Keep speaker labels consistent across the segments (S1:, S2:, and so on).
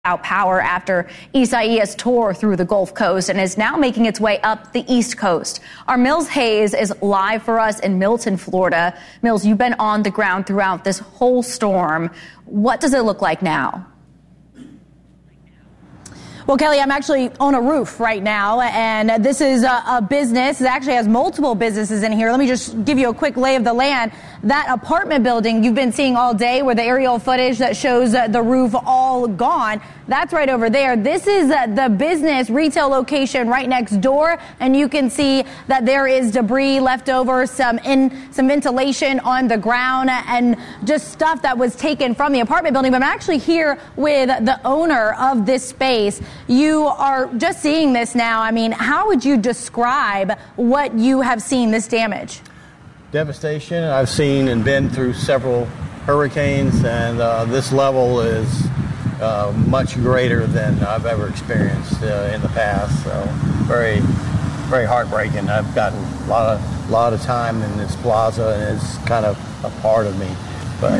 S1: out power after Isaias tore through the Gulf Coast and is now making its way up the East Coast. Our Mills Hayes is live for us in Milton, Florida. Mills, you've been on the ground throughout this whole storm. What does it look like now?
S2: Well, Kelly, I'm actually on a roof right now, and this is a business. It actually has multiple businesses in here. Let me just give you a quick lay of the land. That apartment building you've been seeing all day where the aerial footage that shows the roof all gone, that's right over there. This is the business retail location right next door, and you can see that there is debris left over, some ventilation on the ground, and just stuff that was taken from the apartment building. But I'm actually here with the owner of this space. You are just seeing this now. I mean, how would you describe what you have seen, this damage?
S3: Devastation. I've seen and been through several hurricanes, and this level is much greater than I've ever experienced in the past. So very, very heartbreaking. I've gotten a lot of time in this plaza, and it's kind of a part of me. But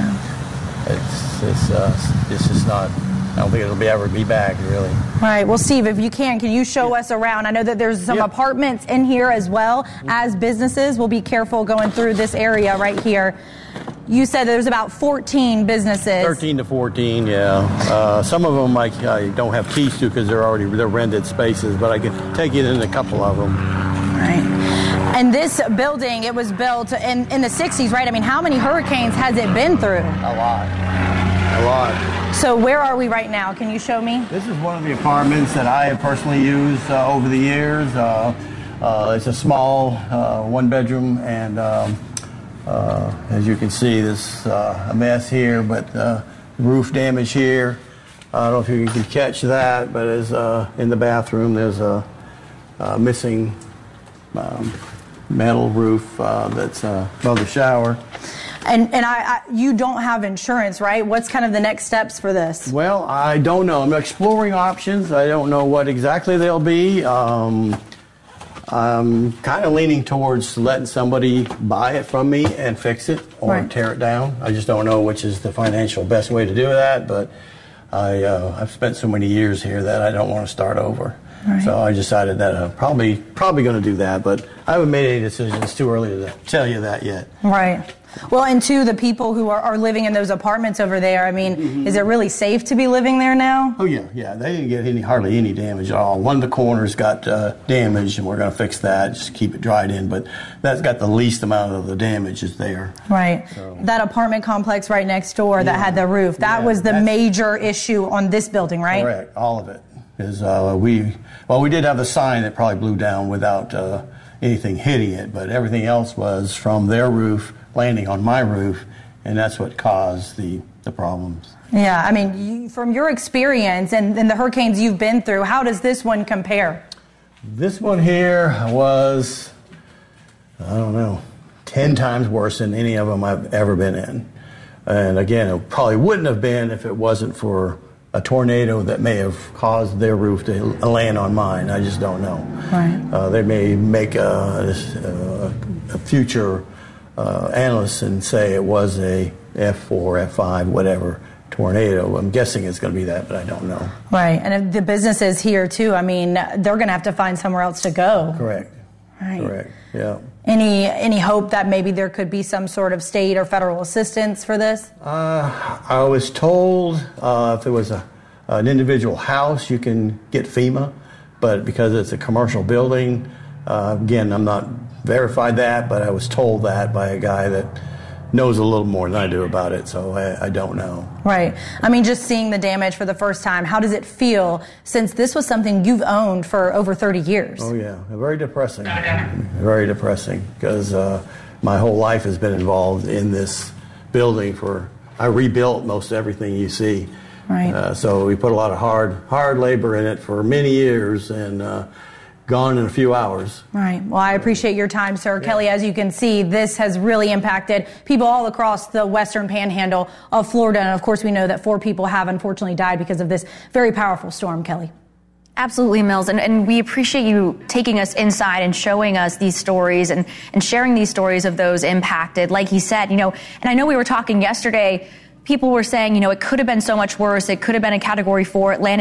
S3: it's just not. I don't think it'll ever be back, really.
S2: Right. Well, Steve, if you can you show us around? I know that there's some apartments in here as well as businesses. We'll be careful going through this area right here. You said there's about 14 businesses.
S3: 13 to 14, yeah. Some of them I don't have keys to because they're rented spaces, but I can take you in a couple of them.
S2: Right. And this building, it was built in the 60s, right? I mean, how many hurricanes has it been through?
S3: A lot.
S2: So where are we right now? Can you show me?
S3: This is one of the apartments that I have personally used over the years. It's a small one-bedroom, and as you can see, there's a mess here, but roof damage here. I don't know if you can catch that, but as in the bathroom, there's a missing metal roof that's above the shower.
S2: And you don't have insurance, right? What's kind of the next steps for this?
S3: Well, I don't know. I'm exploring options. I don't know what exactly they'll be. I'm kind of leaning towards letting somebody buy it from me and fix it or tear it down. I just don't know which is the financial best way to do that, but I've spent so many years here that I don't want to start over. Right. So I decided that I'm probably going to do that, but I haven't made any decisions. It's too early to tell you that yet.
S2: Right. Well, and to the people who are living in those apartments over there, I mean, is it really safe to be living there now?
S3: Oh, yeah. They didn't get hardly any damage at all. One of the corners got damaged, and we're going to fix that, just keep it dried in. But that's got the least amount of the damage is there.
S2: Right. So, that apartment complex right next door that had the roof, that was the major issue on this building, right?
S3: Correct. All of it. Is we did have the sign that probably blew down without anything hitting it, but everything else was from their roof landing on my roof, and that's what caused the problems.
S2: Yeah, I mean, from your experience and the hurricanes you've been through, how does this one compare?
S3: This one here was, 10 times worse than any of them I've ever been in. And again, it probably wouldn't have been if it wasn't for a tornado that may have caused their roof to land on mine. I just don't know.
S2: Right.
S3: They may make a future analyst and say it was a F4, F5, whatever tornado. I'm guessing it's going to be that, but I don't know.
S2: Right. And if the businesses here, too, I mean, they're going to have to find somewhere else to go.
S3: Correct.
S2: Right.
S3: Correct, yeah.
S2: Any hope that maybe there could be some sort of state or federal assistance for this?
S3: I was told if it was an individual house, you can get FEMA, but because it's a commercial building, again, I'm not verified that, but I was told that by a guy that knows a little more than I do about it, so I don't know.
S2: Right. I mean, just seeing the damage for the first time, how does it feel since this was something you've owned for over 30 years?
S3: Oh, yeah. Very depressing. Very depressing, because my whole life has been involved in this building. I rebuilt most everything you see.
S2: Right.
S3: So we put a lot of hard labor in it for many years, and gone in a few hours.
S2: Right. Well, I appreciate your time, sir. Yeah. Kelly, as you can see, this has really impacted people all across the western panhandle of Florida. And of course, we know that 4 people have unfortunately died because of this very powerful storm, Kelly.
S1: Absolutely, Mills. And we appreciate you taking us inside and showing us these stories and sharing these stories of those impacted. Like he said, and I know we were talking yesterday, people were saying, you know, it could have been so much worse. It could have been a Category 4. It landed